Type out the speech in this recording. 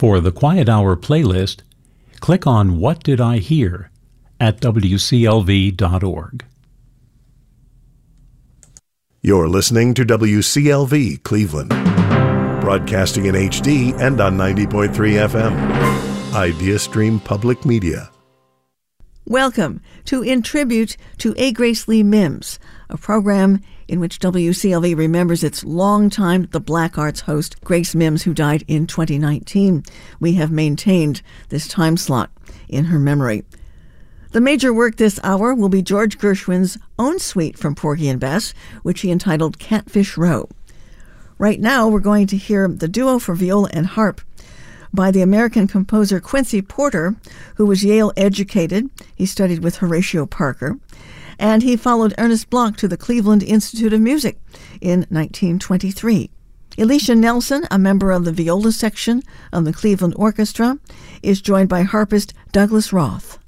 For the Quiet Hour playlist, click on What Did I Hear at WCLV.org. You're listening to WCLV Cleveland, broadcasting in HD and on 90.3 FM. Idea Stream Public Media. Welcome to In Tribute to A. Grace Lee Mims, a program in which WCLV remembers its longtime The Black Arts host, Grace Mims, who died in 2019. We have maintained this time slot in her memory. The major work this hour will be George Gershwin's own suite from Porgy and Bess, which he entitled Catfish Row. Right now, we're going to hear the duo for viola and harp by the American composer Quincy Porter, who was Yale educated. He studied with Horatio Parker, and he followed Ernest Bloch to the Cleveland Institute of Music in 1923. Alicia Nelson, a member of the viola section of the Cleveland Orchestra, is joined by harpist Douglas Roth.